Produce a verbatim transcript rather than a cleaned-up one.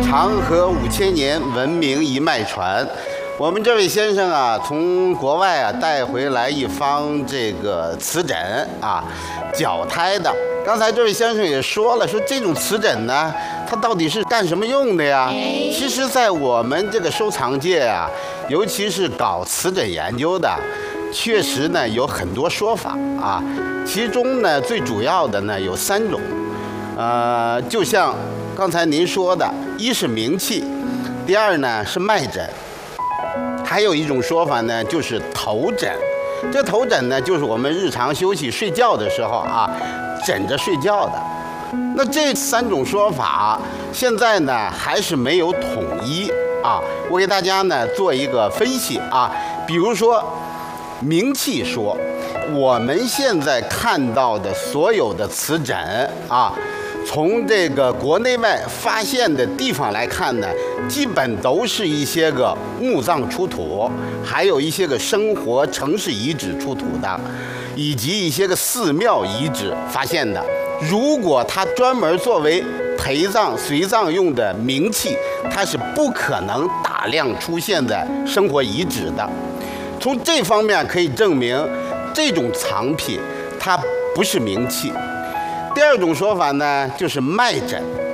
长河五千年，文明一脉传。我们这位先生啊，从国外啊带回来一方这个瓷枕啊，脚胎的。刚才这位先生也说了，说这种瓷枕呢，它到底是干什么用的呀？其实，在我们这个收藏界啊，尤其是搞瓷枕研究的，确实呢有很多说法啊。其中呢，最主要的呢有三种，呃，就像刚才您说的，一是名器，第二呢是脉枕，还有一种说法呢就是头枕。这头枕呢，就是我们日常休息睡觉的时候啊，枕着睡觉的。那这三种说法，现在呢还是没有统一啊。我给大家呢做一个分析啊，比如说名器说，我们现在看到的所有的瓷枕啊，从这个国内外发现的地方来看呢，基本都是一些个墓葬出土，还有一些个生活城市遗址出土的，以及一些个寺庙遗址发现的。如果它专门作为陪葬、随葬用的名器，它是不可能大量出现在生活遗址的。从这方面可以证明，这种藏品它不是名器。第二种说法呢，就是脉枕。